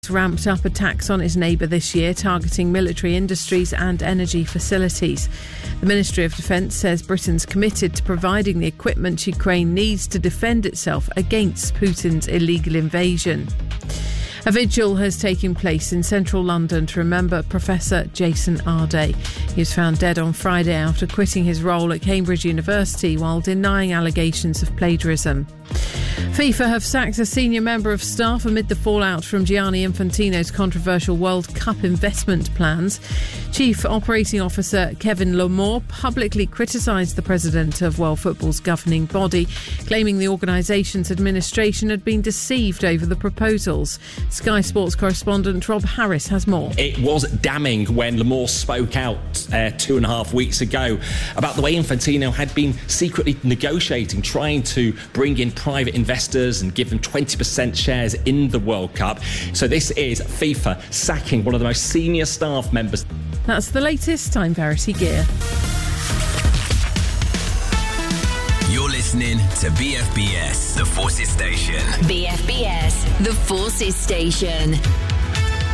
ramped up attacks on its neighbour this year, targeting military industries and energy facilities. The Ministry of Defence says Britain's committed to providing the equipment Ukraine needs to defend itself against Putin's illegal invasion. A vigil has taken place in central London to remember Professor Jason Arday. He was found dead on Friday after quitting his role at Cambridge University while denying allegations of plagiarism. FIFA have sacked a senior member of staff amid the fallout from Gianni Infantino's controversial World Cup investment plans. Chief Operating Officer Kevin Lamore publicly criticised the president of World Football's governing body, claiming the organisation's administration had been deceived over the proposals. Sky Sports correspondent Rob Harris has more. It was damning when Lamore spoke out 2.5 weeks ago about the way Infantino had been secretly negotiating, trying to bring in private investors and give them 20% shares in the World Cup. So this is FIFA sacking one of the most senior staff members. That's the latest. I'm Verity Gear. You're listening to BFBS, The Forces Station. BFBS, The Forces Station.